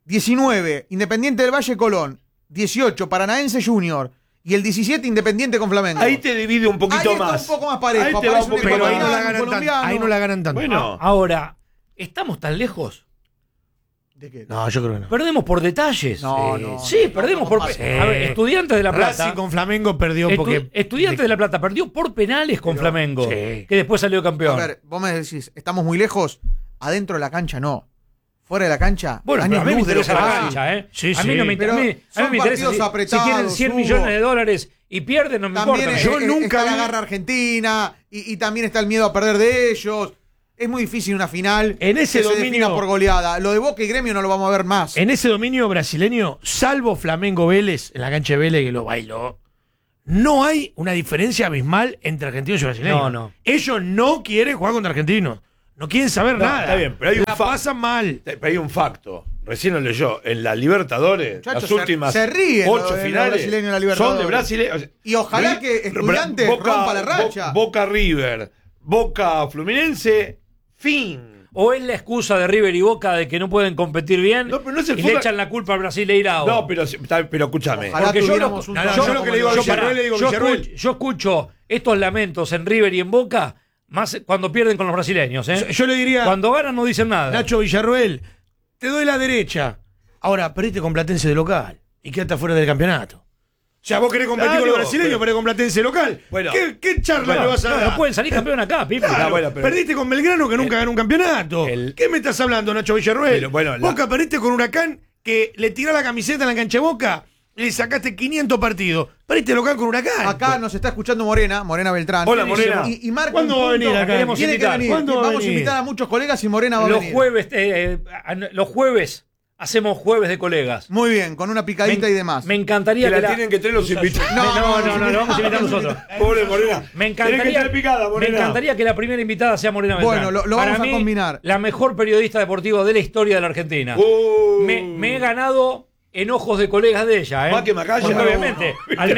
S4: 19, Independiente del Valle Colón. 18, Paranaense Junior. Y el 17, Independiente con Flamengo.
S3: Ahí te divide un poquito
S4: Ahí está
S3: más.
S4: un poco más parejo.
S3: Ahí te va
S4: Aparece
S3: un
S4: un
S3: poquito
S2: Pero ahí no la
S4: ecuatoriano,
S2: ganan tanto.
S4: colombiano.
S2: Ahí no la ganan tanto.
S3: Bueno,
S1: Ahora, ¿estamos tan lejos?
S4: ¿De qué?
S2: No, yo creo que no.
S1: Perdemos por detalles.
S4: No, no.
S1: Sí, perdemos por...
S2: Sí.
S1: A ver, Estudiantes de La Plata...
S2: Racing con Flamengo perdió porque.
S1: Estudiantes de La Plata perdió por penales con Flamengo,
S2: sí.
S1: que después salió
S4: A
S1: campeón.
S4: ver, vos me decís, estamos muy lejos. Adentro de la cancha no. Fuera de la cancha,
S1: Bueno, pero a mí me
S4: luz de lo
S1: interesa
S4: que
S1: la
S4: hay.
S1: cancha, ¿eh?
S2: Sí,
S1: a mí
S2: sí.
S1: no me,
S4: Pero
S1: a mí
S4: son
S1: me interesa
S4: partidos
S1: si
S4: apretados,
S1: tienen 100
S4: Hugo.
S1: millones de dólares y pierden, no me
S4: También
S1: importa.
S2: Yo nunca
S4: está la
S2: vi-
S4: garra argentina y también está el miedo a perder de ellos. Es muy difícil una final
S2: En ese
S4: que se
S2: dominio-
S4: defina por goleada. Lo de Boca y Gremio no lo vamos a ver más.
S2: En ese dominio brasileño, salvo Flamengo Vélez, en la cancha de Vélez que lo bailó, no hay una diferencia abismal entre argentinos y brasileños.
S1: No, no.
S2: Ellos no quieren jugar contra argentinos. No quieren saber
S3: No,
S2: nada.
S3: está bien, pero hay un
S2: la
S3: fa-
S2: pasan mal.
S3: pero hay un facto. Recién lo leyó. En la Libertadores,
S4: Muchachos,
S3: las
S4: se-
S3: últimas
S4: se ríen
S3: 8
S4: los
S3: finales
S4: brasileños en la
S3: son
S4: Libertadores.
S3: de brasileños.
S4: Y ojalá que Estudiantes rompa la racha.
S3: Boca River, Boca Fluminense, fin.
S1: O es la excusa de River y Boca de que no pueden competir bien
S3: No, pero no es el
S1: y
S3: fútbol-
S1: le echan la culpa al Brasileirao.
S3: No, pero escúchame.
S4: Ojalá
S1: Porque yo
S4: tuviéramos
S1: lo-
S4: un
S2: No, no,
S4: torneo
S2: yo lo que le digo a
S4: como el de
S2: Villarruel,
S4: Boca.
S2: le digo, Villarruel.
S1: Yo escucho estos lamentos en River y en Boca más cuando pierden con los brasileños.
S2: Yo le diría,
S1: Cuando ganan no dicen nada.
S2: Nacho Villarruel, te doy la derecha. Ahora, perdiste con Platense de local y quedaste fuera del campeonato. O sea, vos querés competir
S3: Claro,
S2: con los brasileños,
S3: pero-
S2: perdés con Platense de local.
S3: Bueno.
S2: ¿Qué charla
S3: Bueno,
S2: me vas a
S1: No,
S2: dar?
S1: no pueden salir campeón acá, Pipi.
S2: Claro,
S3: bueno, pero-
S2: perdiste con Belgrano que nunca ganó un campeonato.
S3: el-
S2: ¿Qué me estás hablando, Nacho Villarruel?
S3: Pero, bueno, la-
S2: Boca perdiste con Huracán que le tiró la camiseta en la cancha de Boca y le sacaste 500 partidos. Perdiste local con Huracán.
S4: Acá nos está escuchando Morena Beltrán.
S3: Hola, Morena.
S4: Y marca
S2: ¿Cuándo
S4: un
S2: va a
S4: punto.
S2: venir acá?
S1: Queremos
S4: Tiene que
S1: invitar.
S4: venir.
S2: ¿Cuándo va a
S4: Vamos a
S2: venir?
S4: invitar a muchos colegas y Morena va a venir.
S1: Los jueves hacemos jueves de colegas.
S4: Muy bien, con una picadita y demás.
S1: Me encantaría
S3: Que
S1: que
S3: la tienen que tener los invitados.
S1: No, lo vamos a invitar nosotros.
S3: Pobre Morena.
S1: Me
S3: Tenés que
S1: encantaría,
S3: estar picada,
S1: me
S3: Morena.
S1: encantaría que la primera invitada sea Morena Beltrán.
S4: Bueno, lo
S1: Para
S4: vamos a
S1: mí,
S4: combinar.
S1: La mejor periodista deportiva de la historia de la Argentina. Me he ganado enojos de colegas de ella, ¿eh?
S3: Más que Macaya.
S1: Porque obviamente,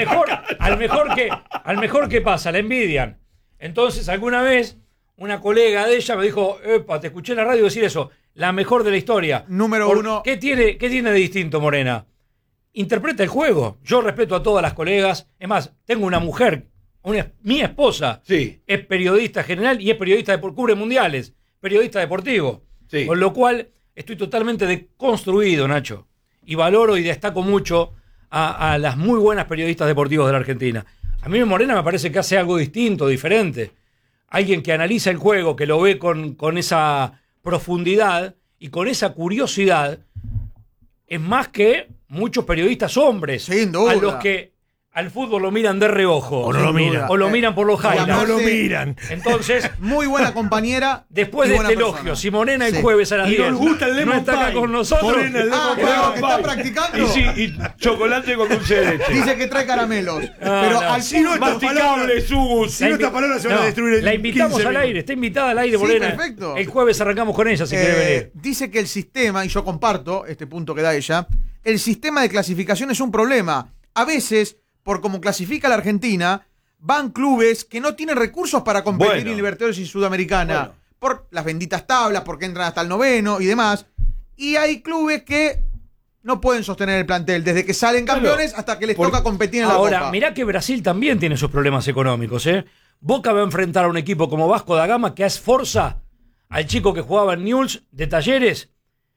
S1: al mejor que pasa, la envidian. Entonces, alguna vez, una colega de ella me dijo, epa, te escuché en la radio decir eso, la mejor de la historia.
S4: Número uno.
S1: ¿Qué tiene de distinto, Morena? Interpreta el juego. Yo respeto a todas las colegas. Es más, tengo una mujer, mi esposa,
S3: Sí.
S1: es periodista general y es periodista cubre mundiales, periodista deportivo.
S3: Sí.
S1: Con lo cual, estoy totalmente deconstruido, Nacho. Y valoro y destaco mucho a las muy buenas periodistas deportivos de la Argentina. A mí Morena me parece que hace algo distinto, diferente. Alguien que analiza el juego, que lo ve con esa profundidad y con esa curiosidad, es más que muchos periodistas hombres
S4: Sin duda.
S1: al fútbol lo miran de reojo.
S2: O no lo miran.
S1: O lo miran por los highlights.
S2: No lo miran.
S1: Entonces,
S4: Muy buena compañera.
S1: después
S4: y
S1: de
S4: buena
S1: este
S4: persona.
S1: elogio, si Morena el
S4: Sí.
S1: jueves a las
S3: Y
S1: 10
S3: nos gusta el
S1: no
S3: lemon
S1: está acá
S3: pie.
S1: con nosotros.
S3: Morena, el lemon
S4: Claro,
S3: pie.
S4: que está practicando.
S3: Y sí, y chocolate con dulce de leche.
S4: Dice que trae caramelos. Pero
S1: no.
S4: al
S2: Si no, estas
S3: Masticable, Sugus.
S2: Si no, estas palabras se van a destruir en
S1: La invitamos
S2: 15
S1: al
S2: minutos.
S1: aire, está invitada al aire,
S4: Sí,
S1: Morena.
S4: perfecto.
S1: El jueves arrancamos con ella si quiere venir.
S4: Dice que el sistema, y yo comparto este punto que da ella, el sistema de clasificación es un problema. A veces, por cómo clasifica la Argentina, van clubes que no tienen recursos para competir
S3: Bueno.
S4: en Libertadores y Sudamericana.
S3: Bueno.
S4: Por las benditas tablas, porque entran hasta el 9º y demás. Y hay clubes que no pueden sostener el plantel, desde que salen campeones hasta que les toca competir en la
S1: Ahora,
S4: Copa.
S1: mirá que Brasil también tiene sus problemas económicos, ¿eh? Boca va a enfrentar a un equipo como Vasco da Gama, que es Forza, al chico que jugaba en Newell's de Talleres,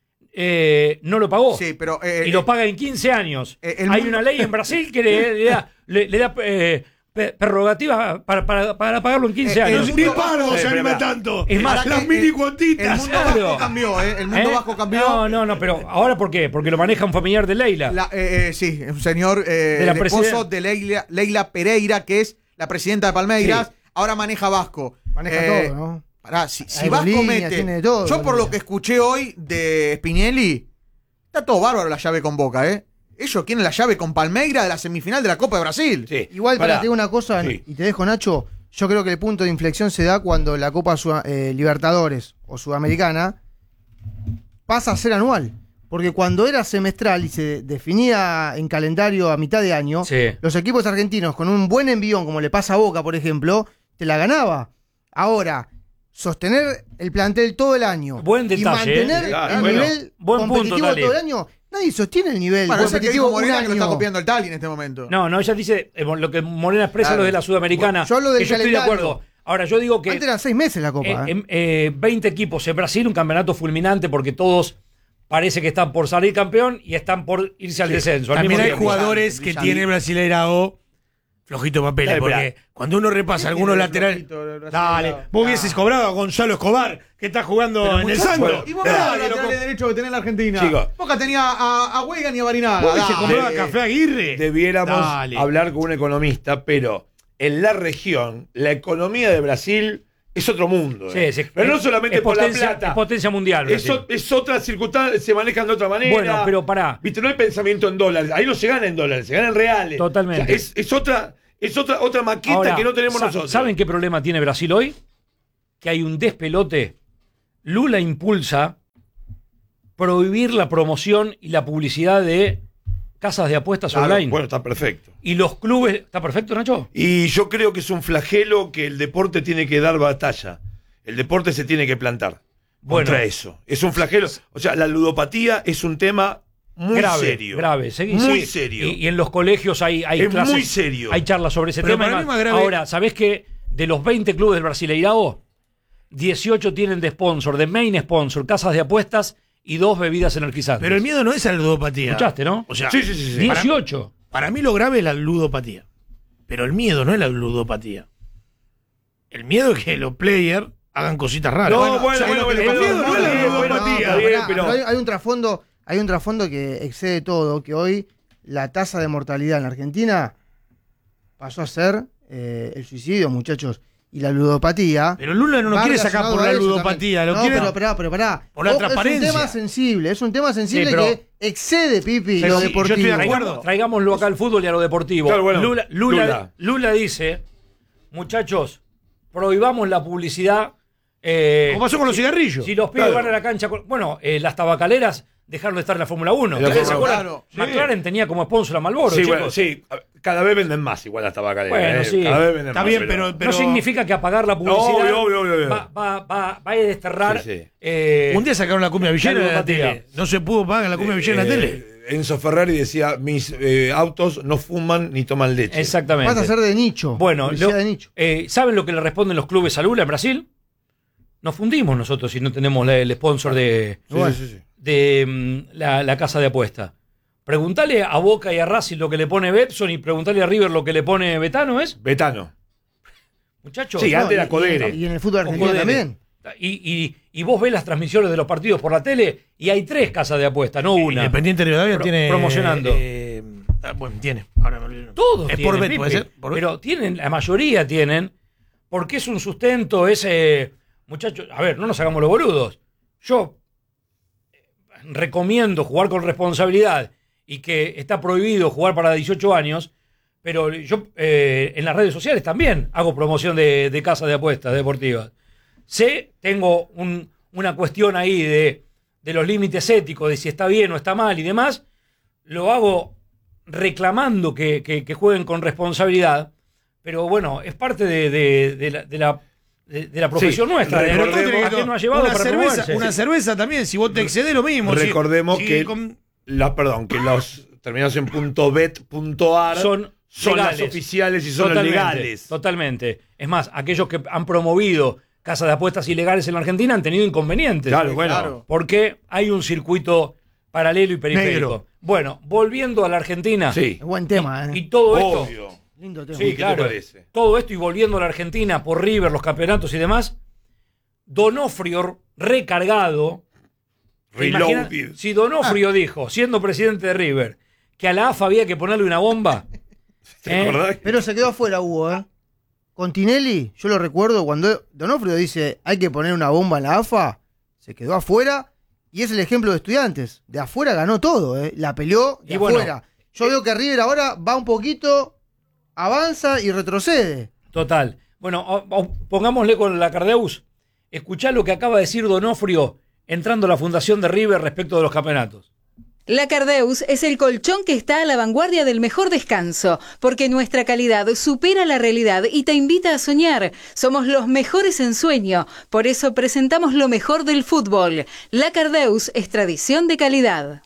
S1: no lo pagó.
S4: Sí, pero,
S1: y lo paga en 15 años.
S4: el
S1: Hay
S4: mundo-
S1: una ley en Brasil que le da prerrogativa para pagarlo en 15
S4: el
S1: años.
S4: mundo-
S2: Ni paro se
S3: Espera,
S2: anima
S3: espera.
S2: tanto.
S1: Es más,
S2: las
S4: que
S2: mini
S4: el
S2: cuotitas.
S4: mundo
S1: Claro.
S4: vasco cambió, ¿eh? El mundo
S1: ¿Eh?
S4: vasco cambió.
S1: No, pero ¿ahora por qué? Porque lo maneja un familiar de Leila.
S4: Sí, un señor,
S1: la
S4: el esposo
S1: presiden-
S4: de Leila Pereira, que es la presidenta de Palmeiras,
S1: Sí.
S4: ahora maneja Vasco.
S5: Maneja todo, ¿no?
S4: Pará, si
S5: Hay
S4: Vasco
S5: líneas,
S4: mete.
S5: tiene de todo,
S4: Yo por
S5: Bolivia.
S4: lo que escuché hoy de Spinelli, está todo bárbaro la llave con Boca, ¿eh? Ellos quieren la llave con Palmeiras de la semifinal de la Copa de Brasil.
S3: Sí.
S5: Igual, para
S3: Pará.
S5: te digo una cosa,
S3: Sí.
S5: y te dejo, Nacho, yo creo que el punto de inflexión se da cuando la Copa Libertadores o Sudamericana pasa a ser anual. Porque cuando era semestral y se definía en calendario a mitad de año,
S1: Sí.
S5: los equipos argentinos con un buen envión, como le pasa a Boca, por ejemplo, te la ganaba. Ahora, sostener el plantel todo el año
S1: Buen
S5: y
S1: detalle,
S5: mantener
S3: Claro,
S5: el
S3: bueno.
S5: nivel
S1: Buen punto,
S5: competitivo
S1: Tali.
S5: todo el año, nadie sostiene el nivel
S4: Bueno, ese que
S5: competitivo
S4: dijo
S5: un
S4: Morena que lo está
S5: año.
S4: copiando el Tali en este momento.
S1: No, ella dice lo que Morena expresa
S4: Claro.
S1: lo de la Sudamericana.
S5: Yo hablo del
S1: que yo estoy de
S5: calendario.
S1: acuerdo. Ahora, yo digo que
S5: Antes eran 6 meses la Copa.
S1: 20 equipos en Brasil, un campeonato fulminante porque todos parece que están por salir campeón y están por irse al descenso. al
S2: También
S1: mismo
S2: hay
S1: tiempo.
S2: jugadores que
S4: Brillante.
S2: tiene el Brasileirao flojito de papeles,
S3: Dale,
S2: porque cuando uno repasa algunos
S4: tiene
S2: laterales.
S4: flojito el Brasileirao?
S2: Dale, vos hubieses cobrado a Gonzalo Escobar, que está jugando en el Santos.
S4: ¿Y vos ves
S2: Dale,
S4: los laterales
S2: loco.
S4: derechos que tenés en la Argentina?
S3: Chicos.
S4: Boca tenía a Huegan y a Barinaga.
S2: Vos se
S4: Dale.
S2: compró a Café Aguirre.
S3: Debiéramos
S2: Dale.
S3: hablar con un economista, pero en la región, la economía de Brasil es otro mundo.
S1: Sí, sí.
S3: Pero no solamente
S1: Es
S3: por
S1: potencia-
S3: la plata.
S1: es potencia mundial, Brasil.
S3: Es otra circunstancia, se manejan de otra manera.
S1: Bueno, pero pará.
S3: Viste, no hay pensamiento en dólares. Ahí no se gana en dólares, se gana en reales.
S1: Totalmente.
S3: O sea, es otra maqueta
S1: Ahora,
S3: que no tenemos nosotros.
S1: ¿Saben qué problema tiene Brasil hoy? Que hay un despelote. Lula impulsa prohibir la promoción y la publicidad de casas de apuestas
S3: Claro,
S1: online.
S3: bueno, está perfecto.
S1: Y los clubes... ¿Está perfecto, Nacho?
S3: Y yo creo que es un flagelo que el deporte tiene que dar batalla. El deporte se tiene que plantar contra
S1: Bueno.
S3: eso. Es un flagelo. O sea, la ludopatía es un tema muy
S1: grave,
S3: serio.
S1: grave.
S3: Muy
S1: Sí.
S3: serio.
S1: Y en los colegios hay
S3: Es
S1: clases,
S3: muy serio.
S1: hay charlas sobre ese
S2: Pero
S1: tema.
S2: para
S1: y
S2: mí
S1: más.
S2: más grave-
S1: Ahora, ¿sabés que de los 20 clubes del Brasileirao, 18 tienen de sponsor, de main sponsor, casas de apuestas y 2 bebidas energizantes?
S2: Pero el miedo no es a la ludopatía.
S1: ¿Escuchaste, no?
S2: O sea,
S3: Sí, sí, sí, sí.
S1: 18.
S2: para mí lo grave es la ludopatía. Pero el miedo no es la ludopatía. El miedo es que los players hagan cositas raras.
S3: No, bueno,
S4: ¿sabes lo que le
S3: bueno,
S4: pasó?
S3: el miedo no es la
S4: No,
S3: ludopatía.
S5: No,
S3: bien,
S5: pará,
S3: pero-
S5: pero hay un trasfondo que excede todo, que hoy la tasa de mortalidad en la Argentina pasó a ser el suicidio, muchachos, y la ludopatía.
S2: Pero Lula no nos
S5: va
S2: quiere sacar
S5: relacionado
S2: por
S5: a
S2: la
S5: eso
S2: ludopatía.
S5: también.
S2: Lo quiere
S5: pero pará.
S2: por la transparencia.
S5: Es un tema sensible
S1: Sí, pero-
S5: que excede, Pipi,
S1: Pero
S5: lo
S1: sí,
S2: yo estoy
S5: deportivo.
S2: de acuerdo.
S1: Traigámoslo acá al fútbol y a lo deportivo.
S3: Claro, bueno,
S1: Lula dice, muchachos, prohibamos la publicidad.
S2: Como pasó con los cigarrillos.
S1: Si los pibes
S3: Claro.
S1: van a la cancha. Bueno, las tabacaleras dejaron de estar en la Fórmula 1.
S3: En la
S1: ¿Ustedes se
S3: Fórmula
S1: acuerdan?
S4: 1.
S3: Claro.
S1: McLaren tenía como sponsor a Marlboro.
S3: Sí,
S1: chicos.
S3: bueno, sí. Cada vez venden más igual las tabacaleras.
S1: Bueno, sí.
S3: Cada vez venden
S2: Está
S3: más.
S2: bien, pero
S1: No significa que apagar la publicidad
S3: Obvio.
S1: va a desterrar.
S3: Sí, sí.
S2: un día sacaron la cumbia villera
S1: la
S2: de la
S1: ludopatía.
S2: tele. No se pudo pagar la cumbia villera en la tele.
S3: Enzo Ferrari decía, mis autos no fuman ni toman leche.
S1: Exactamente.
S5: Pasa a ser de nicho.
S1: Bueno,
S5: publicidad de nicho.
S1: ¿saben lo que le responden los clubes a Lula en Brasil? Nos fundimos nosotros si no tenemos el sponsor de,
S3: Sí.
S1: la casa de apuesta. Preguntale a Boca y a Racing lo que le pone Betson y preguntale a River lo que le pone Betano, ¿es?
S3: Betano.
S1: Muchachos.
S3: Sí, antes
S5: No,
S3: era Codere.
S5: Y en el fútbol
S1: O
S5: argentino
S1: Codere.
S5: también.
S1: Y vos ves las transmisiones de los partidos por la tele y hay 3 casas de apuesta, no una.
S2: Independiente de Rivadavia tiene
S1: promocionando.
S2: Bueno, tiene. Ahora me olvidé.
S1: Todos
S2: Es
S1: tienen,
S2: por bet,
S1: Pipe,
S2: puede ser. Por bet.
S1: pero tienen, la mayoría tienen, porque es un sustento, muchachos, a ver, no nos hagamos los boludos. Yo recomiendo jugar con responsabilidad y que está prohibido jugar para 18 años, pero yo en las redes sociales también hago promoción de casas de apuestas deportivas. Tengo una cuestión ahí de los límites éticos, de si está bien o está mal y demás, lo hago reclamando que jueguen con responsabilidad, pero bueno, es parte de la profesión nuestra, de
S2: Pero tú tenés
S1: a
S2: que
S1: qué nos ha llevado
S2: una
S1: para
S2: cerveza,
S1: promoverse.
S2: una cerveza también, si vos te excedés lo mismo.
S3: Recordemos
S2: si
S3: que
S2: con-
S3: que los terminados en .bet.ar
S1: son
S3: las
S1: legales.
S3: oficiales y son los
S1: Totalmente,
S3: legales.
S1: Totalmente. Es más, aquellos que han promovido casas de apuestas ilegales en la Argentina han tenido inconvenientes.
S3: Claro, bueno.
S4: Claro.
S1: Porque hay un circuito paralelo y periférico.
S2: Negro.
S1: Bueno, volviendo a la Argentina.
S3: Sí,
S5: Es buen tema, ¿eh?
S1: Y todo esto.
S3: obvio.
S5: Lindo tema.
S1: Sí,
S3: ¿Qué te
S1: claro.
S3: parece?
S1: Todo esto y volviendo a la Argentina por River, los campeonatos y demás. Donofrio recargado. ¿te imaginas?
S3: Reloaded.
S1: Si Donofrio dijo, siendo presidente de River, que a la AFA había que ponerle una bomba.
S3: ¿Te acordás?
S5: Pero se quedó afuera, Hugo, ¿eh? Con Tinelli, yo lo recuerdo cuando Donofrio dice hay que poner una bomba en la AFA, se quedó afuera y es el ejemplo de Estudiantes. De afuera ganó todo, ¿eh? La peleó de
S1: Y bueno,
S5: afuera. Yo veo que River ahora va un poquito, avanza y retrocede.
S1: Total. Bueno, pongámosle con la Cardeus. Escuchá lo que acaba de decir Donofrio entrando a la fundación de River respecto de los campeonatos.
S9: La Cardeus es el colchón que está a la vanguardia del mejor descanso, porque nuestra calidad supera la realidad y te invita a soñar. Somos los mejores en sueño, por eso presentamos lo mejor del fútbol. La Cardeus es tradición de calidad.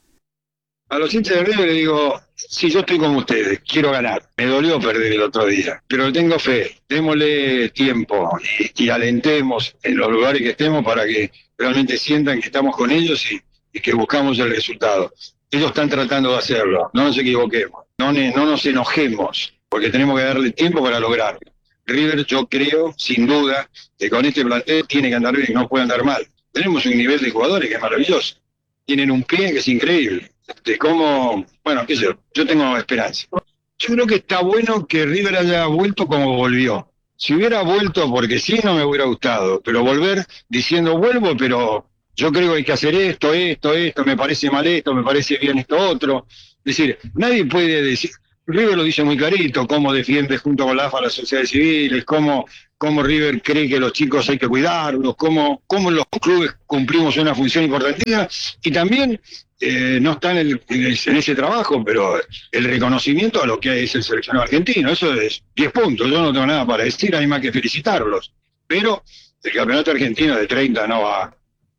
S6: A los hinchas de River le digo, sí, yo estoy con ustedes, quiero ganar. Me dolió perder el otro día, pero tengo fe. Démosle tiempo y alentemos en los lugares que estemos para que realmente sientan que estamos con ellos y que buscamos el resultado. Ellos están tratando de hacerlo, no nos equivoquemos, no nos enojemos, porque tenemos que darle tiempo para lograrlo. River, yo creo, sin duda, que con este plantel tiene que andar bien, no puede andar mal. Tenemos un nivel de jugadores que es maravilloso. Tienen un pie que es increíble. De cómo, bueno, qué sé yo tengo esperanza. Yo creo que está bueno que River haya vuelto como volvió. Si hubiera vuelto porque sí, no me hubiera gustado, pero volver diciendo vuelvo, pero yo creo que hay que hacer esto, me parece mal esto, me parece bien esto otro. Es decir, nadie puede decir, River lo dice muy clarito, cómo defiende junto con la AFA las sociedades civiles, cómo River cree que los chicos hay que cuidarlos, cómo los clubes cumplimos una función importantísima y también no están en ese trabajo, pero el reconocimiento a lo que es el seleccionado argentino, eso es 10 puntos, yo no tengo nada para decir, hay más que felicitarlos, pero el campeonato argentino de 30 no va,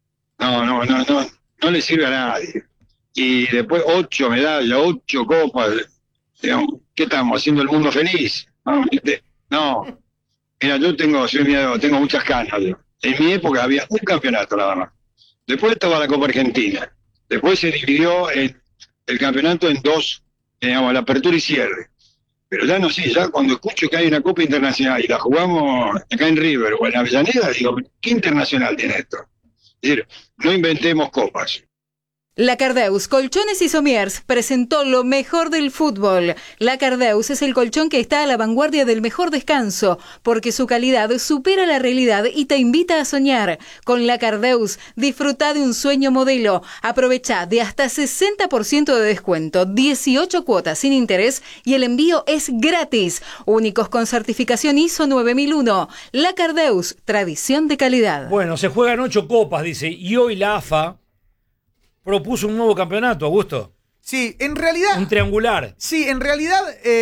S6: no le sirve a nadie, y después 8 medallas, 8 copas, digamos, ¿qué estamos, haciendo el mundo feliz? No, mira, yo tengo muchas canas, en mi época había un campeonato nada más, después estaba la Copa Argentina. Después se dividió el campeonato en dos, digamos, la apertura y cierre. Pero ya no sé, ya cuando escucho que hay una Copa Internacional y la jugamos acá en River o en Avellaneda, digo, ¿qué internacional tiene esto? Es decir, no inventemos copas.
S9: La Cardeus Colchones y Somiers presentó lo mejor del fútbol. La Cardeus es el colchón que está a la vanguardia del mejor descanso, porque su calidad supera la realidad y te invita a soñar. Con La Cardeus, disfruta de un sueño modelo. Aprovecha de hasta 60% de descuento, 18 cuotas sin interés y el envío es gratis. Únicos con certificación ISO 9001. La Cardeus, tradición de calidad.
S1: Bueno, se juegan 8 copas, dice, y hoy la AFA propuso un nuevo campeonato, Augusto.
S4: Sí, en realidad.
S1: Un triangular.
S4: Sí, en realidad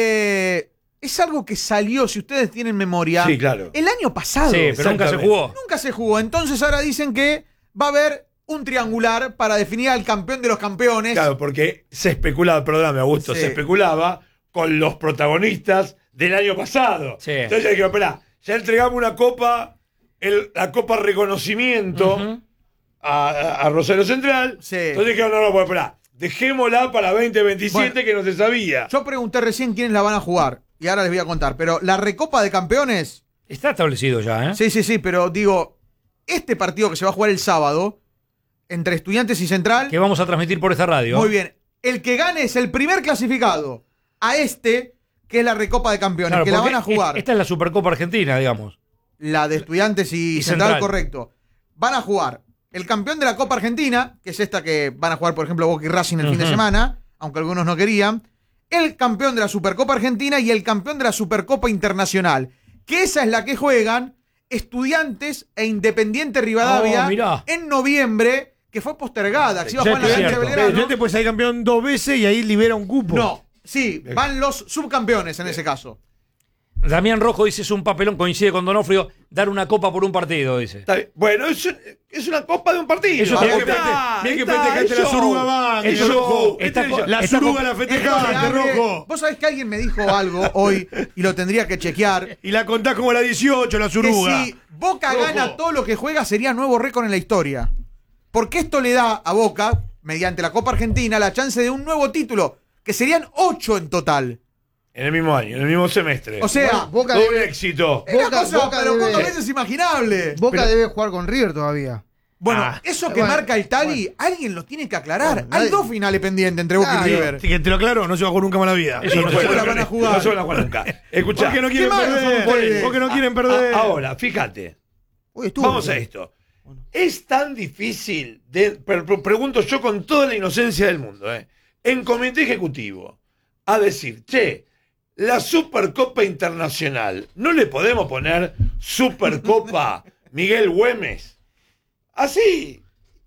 S4: es algo que salió, si ustedes tienen memoria.
S3: Sí, claro.
S4: El año pasado.
S1: Sí, pero nunca se jugó.
S4: Nunca se jugó. Entonces ahora dicen que va a haber un triangular para definir al campeón de los campeones.
S3: Claro, porque se especulaba, perdóname, Augusto,
S4: Sí.
S3: se especulaba con los protagonistas del año pasado.
S1: Sí.
S3: Entonces hay que, esperá, ya entregamos una copa, la copa reconocimiento.
S1: Ujú.
S3: A Rosario Central.
S4: Sí.
S3: Entonces dijeron, no, pues esperá, dejémosla para 2027
S4: Bueno,
S3: que no se sabía.
S4: Yo pregunté recién quiénes la van a jugar. Y ahora les voy a contar. Pero la Recopa de Campeones.
S1: Está establecido ya, ¿eh?
S4: Sí, pero digo, este partido que se va a jugar el sábado, entre Estudiantes y Central.
S1: Que vamos a transmitir por esta radio.
S4: Muy bien. El que gane es el primer clasificado a que es la Recopa de Campeones,
S1: Claro,
S4: que la
S1: porque
S4: van a jugar.
S1: Esta es la Supercopa Argentina, digamos.
S4: La de Estudiantes y Central, correcto. Van a jugar el campeón de la Copa Argentina, que es esta que van a jugar, por ejemplo, Boca y Racing el fin de semana, aunque algunos no querían. El campeón de la Supercopa Argentina y el campeón de la Supercopa Internacional, que esa es la que juegan Estudiantes e Independiente Rivadavia en noviembre, que fue postergada, que se iba a jugar en la cancha de Belgrano.
S2: Estudiantes puede salir campeón 2 veces y ahí libera un cupo.
S4: No, sí, van los subcampeones en ese caso.
S1: Damián Rojo dice: es un papelón, coincide con Donofrio, dar una copa por un partido, dice.
S3: Está bien. Bueno, es una copa de un partido.
S1: Eso
S2: Mirá que festejaste la Suruga Banca, Rojo. La Suruga la festejaste, Rojo.
S4: Vos sabés que alguien me dijo algo hoy y lo tendría que chequear.
S2: Y la contás como la 18, la Suruga.
S4: Que si Boca gana todo lo que juega, sería nuevo récord en la historia. Porque esto le da a Boca, mediante la Copa Argentina, la chance de un nuevo título, que serían 8 en total.
S3: En el mismo año, en el mismo semestre.
S4: O sea,
S5: Boca
S3: doble
S5: debe-
S3: éxito.
S4: es una cosa,
S5: Boca
S4: pero
S5: debe-
S4: pocas veces imaginable.
S5: Boca debe jugar con River todavía.
S4: Bueno,
S2: Ah,
S4: eso que
S5: bueno,
S4: marca el Tali, alguien lo tiene que aclarar.
S5: Bueno,
S4: Hay
S5: nadie-
S4: 2 finales pendientes entre Boca
S5: Claro.
S4: y River.
S2: Así que te lo aclaro, no se va a jugar nunca más la vida.
S1: Eso no
S3: Bueno,
S1: se
S4: la van a jugar.
S3: No se van a jugar nunca. Escuchá.
S2: Porque no quieren
S4: ¿Qué más
S2: perder.
S4: nosotros podemos?
S2: Porque no quieren perder.
S3: Ahora, fíjate.
S5: Uy, estuvo
S3: Vamos a esto. Es tan difícil, pregunto yo con toda la inocencia del mundo, en comité ejecutivo, a decir, che, la Supercopa Internacional, ¿no le podemos poner Supercopa Miguel Güemes? Así.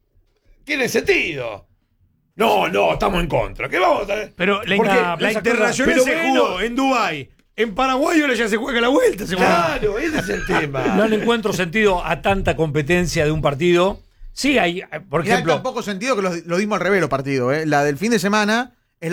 S3: Tiene sentido. No, estamos en contra. ¿Qué vamos a
S2: Pero
S3: Porque
S2: la internacional
S3: pero
S2: se
S3: bueno,
S2: jugó en Dubái. En Paraguay ahora ya se juega la vuelta.
S3: Claro, ese es el tema.
S1: No le encuentro sentido a tanta competencia de un partido. Sí, hay, por
S4: Mirá,
S1: ejemplo.
S4: tampoco sentido que lo dimos al revés los partidos. La del fin de semana es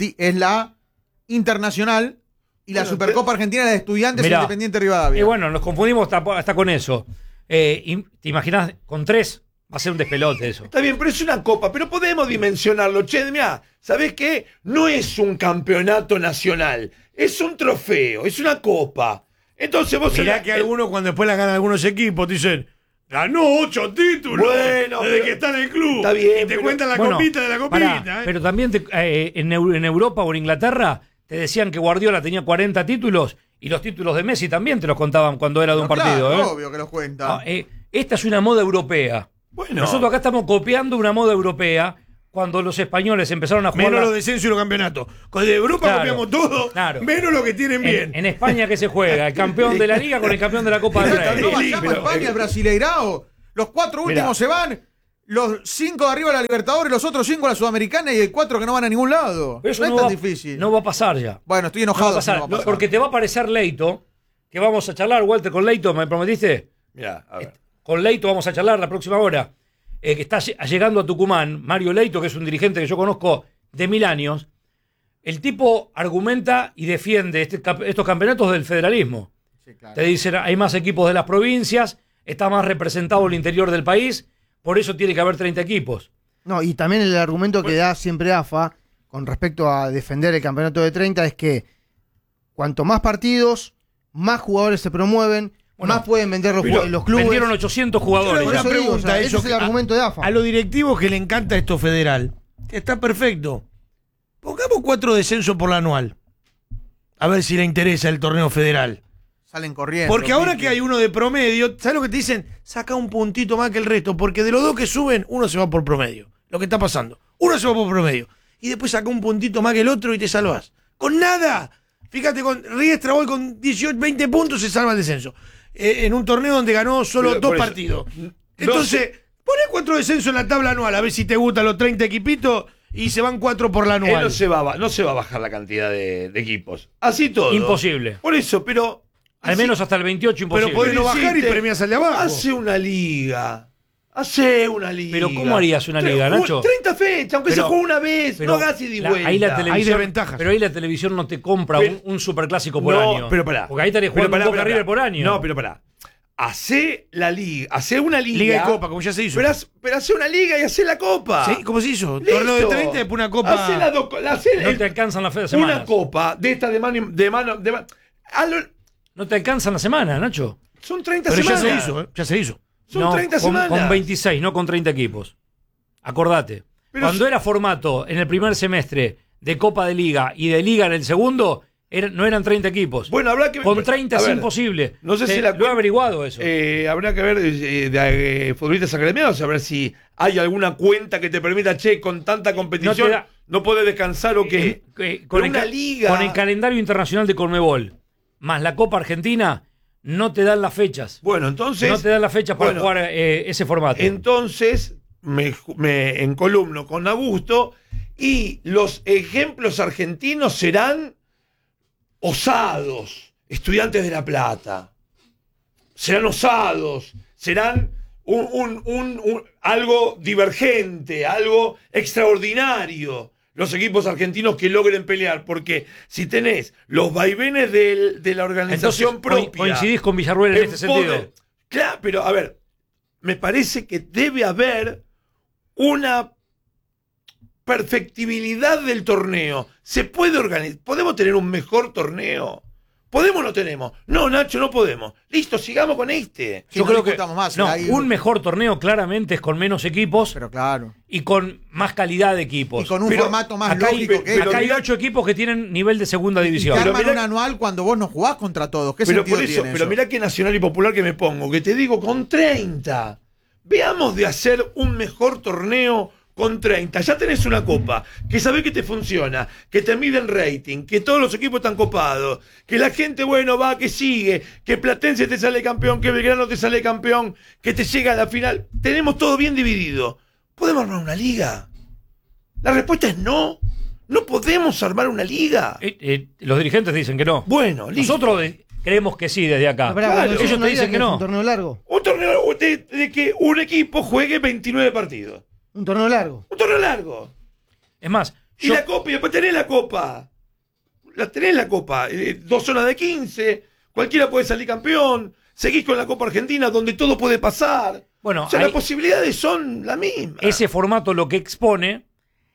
S4: la internacional y la
S3: Bueno,
S4: Supercopa Argentina es la de Estudiantes e
S1: Mirá,
S4: Independiente Rivadavia.
S1: Y bueno, nos confundimos hasta con eso. ¿Te imaginas con 3? Va a ser un despelote eso.
S3: Está bien, pero es una copa, pero podemos dimensionarlo. Che, mirá, ¿sabés qué? No es un campeonato nacional, es un trofeo, es una copa. Entonces vos...
S2: Mirá que algunos cuando después la ganan algunos equipos dicen, ganó 8 títulos
S3: Bueno,
S2: desde
S3: pero-
S2: que está en el club.
S3: Está bien,
S2: y te
S3: pero-
S2: cuentan la
S1: Bueno,
S2: copita de la copita.
S1: pará, pero también en Europa o en Inglaterra te decían que Guardiola tenía 40 títulos y los títulos de Messi también te los contaban cuando era de un
S4: Pero
S1: partido.
S4: claro,
S1: ¿eh?
S4: obvio que los cuenta.
S1: Esta es una moda europea.
S3: Bueno.
S1: Nosotros acá estamos copiando una moda europea cuando los españoles empezaron a jugar.
S2: Menos los descensos y los campeonatos. Con de Europa
S1: Claro,
S2: copiamos todo,
S1: claro.
S2: menos lo que tienen bien.
S1: En España, ¿qué se juega? El campeón de la Liga con el campeón de la Copa del
S4: Pero
S1: Rey.
S4: no vayamos a
S3: pero-
S4: España, el Brasileirao. Los 4
S3: Mirá.
S4: últimos se van, los 5 de arriba a la Libertadores, los otros 5 a la Sudamericana y el 4 que no van a ningún lado.
S1: Pero eso
S4: no es
S1: no
S4: tan
S1: va,
S4: difícil.
S1: no va a pasar ya.
S4: Bueno, estoy
S1: No va a
S4: enojado. si
S1: pasar,
S4: no va a pasar.
S1: porque te va a aparecer Leito, que vamos a charlar, Walter, con Leito, ¿me prometiste?
S3: Mirá, a ver.
S1: Con Leito vamos a charlar la próxima hora, que está llegando a Tucumán, Mario Leito, que es un dirigente que yo conozco de 1000 años. El tipo argumenta y defiende estos campeonatos del federalismo.
S4: Sí, claro.
S1: Te dicen, hay más equipos de las provincias, está más representado el interior del país, por eso tiene que haber 30 equipos.
S5: No, y también el argumento que da siempre AFA con respecto a defender el campeonato de 30 es que cuanto más partidos, más jugadores se promueven,
S1: Bueno,
S5: más pueden vender los clubes.
S1: Vendieron 800 jugadores.
S5: Por
S2: Una
S5: eso digo,
S2: pregunta,
S5: o sea, ese
S2: eso
S5: es el
S2: que-
S5: argumento de AFA.
S2: A los directivos que le encanta esto federal, está perfecto. Pongamos 4 descensos por la anual. A ver si le interesa el torneo federal.
S4: Salen corriendo.
S2: Porque ahora
S4: Pique.
S2: que hay uno de promedio, ¿sabes lo que te dicen? Saca un puntito más que el resto, porque de los 2 que suben, uno se va por promedio. Lo que está pasando. Uno se va por promedio. Y después saca un puntito más que el otro y te salvas. Con nada. Fíjate, con Riestra hoy con 18, 20 puntos se salva el descenso. En un torneo donde ganó solo
S3: Pero
S2: 2
S3: por eso,
S2: partidos. Entonces, poné 4 descensos en la tabla anual, a ver si te gustan los 30 equipitos y se van 4 por la
S3: Él
S2: anual.
S3: no se va a bajar la cantidad de equipos. Así todo.
S1: Imposible.
S3: Por eso, pero...
S1: Al menos hasta el 28 imposible.
S2: Pero podés no bajar y
S3: hiciste,
S2: premias al de abajo.
S3: Hace una liga. Hace una liga.
S1: Pero ¿cómo harías una liga, Nacho?
S3: 30 fechas, aunque
S1: Pero-
S3: se juegue una vez.
S1: pero
S3: No hagas ida y vuelta.
S1: ahí la televisión,
S2: Hay desventajas.
S1: Pero ahí la televisión no te compra
S3: Pero-
S1: un superclásico por
S3: No,
S1: año.
S3: pero pará.
S1: Porque ahí estarías
S3: Pero
S1: jugando
S3: pará,
S1: Boca
S3: pará,
S1: River
S3: pará.
S1: por año.
S3: No, pero pará. Hacé la liga. Hacé una liga.
S2: Liga y Copa, como ya se hizo.
S3: Pero hacé una liga y hacé la copa.
S2: ¿Sí? ¿Cómo se hizo?
S3: Listo.
S2: Torneo de 30 y después una copa.
S3: Hacé
S1: No te alcanzan las
S3: una
S1: semanas.
S3: copa de esta de mano.
S1: No te alcanzan la semana, Nacho.
S3: Son 30
S2: Pero ya
S3: semanas.
S2: se hizo, ¿eh? Ya se hizo.
S3: Son
S1: No,
S3: 30
S1: con,
S3: semanas.
S1: con 26, no con 30 equipos. Acordate.
S3: Pero
S1: Cuando era formato en el primer semestre de Copa de Liga y de Liga en el segundo, no eran 30 equipos.
S3: Bueno, habrá que
S1: Con 30
S3: a
S1: es
S3: ver,
S1: imposible.
S3: No sé si
S1: Lo he averiguado eso.
S3: Habrá que ver de futbolistas agremiados, a ver si hay alguna cuenta que te permita, con tanta competición, no podés descansar o qué.
S1: Con
S3: una liga.
S1: Con el calendario internacional de Conmebol, más la Copa Argentina, no te dan las fechas.
S3: Bueno, entonces.
S1: No te dan las fechas para jugar ese formato.
S3: Entonces, me encolumno con Augusto y los ejemplos argentinos serán osados. Estudiantes de La Plata. Serán osados. Serán algo divergente, algo extraordinario. Los equipos argentinos que logren pelear, porque si tenés los vaivenes de la organización propia.
S1: Coincidís con Villarruel en este sentido.
S3: Claro, pero a ver, me parece que debe haber una perfectibilidad del torneo. Se puede organizar. ¿Podemos tener un mejor torneo? ¿Podemos o no tenemos? No, Nacho, no podemos. Listo, sigamos con este.
S1: Yo creo que un mejor torneo claramente es con menos equipos,
S4: pero claro,
S1: y con más calidad de equipos.
S4: Y con un formato más lógico.
S1: Acá hay 8 equipos que tienen nivel de segunda división.
S4: Y te arman un anual cuando vos no jugás contra todos. ¿Qué
S3: pero
S4: sentido
S3: por eso,
S4: tiene
S3: pero
S4: eso?
S3: mirá qué nacional y popular que me pongo, que te digo, con 30. Veamos de hacer un mejor torneo con 30. Ya tenés una copa, que sabés que te funciona, que te mide el rating, que todos los equipos están copados, que la gente, va, que sigue, que Platense te sale campeón, que Belgrano te sale campeón, que te llega a la final. Tenemos todo bien dividido. ¿Podemos armar una liga? La respuesta es no. No podemos armar una liga.
S1: Los dirigentes dicen que no.
S3: Bueno, listo.
S1: Nosotros creemos que sí desde acá.
S3: Claro.
S5: Ellos te dicen que no. Un torneo largo.
S3: Un torneo de que un equipo juegue 29 partidos.
S5: Un torneo largo.
S3: Un torneo largo.
S1: Es más,
S3: y la copa, y después tenés la copa. Tenés la copa. 2 zonas de 15. Cualquiera puede salir campeón. Seguís con la Copa Argentina, donde todo puede pasar.
S1: Bueno,
S3: las posibilidades son las mismas.
S1: Ese formato lo que expone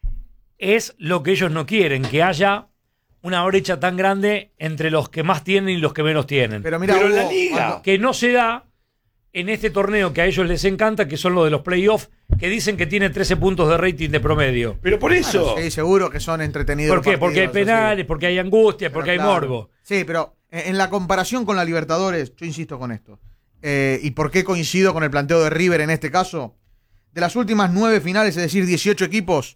S1: es lo que ellos no quieren, que haya una brecha tan grande entre los que más tienen y los que menos tienen.
S4: Pero mira,
S3: la liga.
S1: Que no se da en este torneo que a ellos les encanta, que son los de los playoffs, que dicen que tiene 13 puntos de rating de promedio.
S3: Pero por eso.
S4: Bueno, sí, seguro que son entretenidos.
S1: ¿Por qué? Porque hay penales, porque hay angustia, porque hay morbo.
S4: Sí, pero en la comparación con la Libertadores, yo insisto con esto. ¿Y por qué coincido con el planteo de River en este caso? De las últimas 9 finales, es decir, 18 equipos,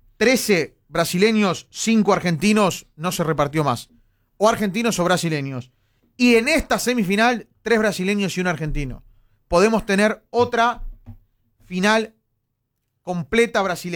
S4: 13 brasileños, 5 argentinos, no se repartió más. O argentinos o brasileños. Y en esta semifinal, 3 brasileños y 1 argentino. Podemos tener otra final completa brasileña.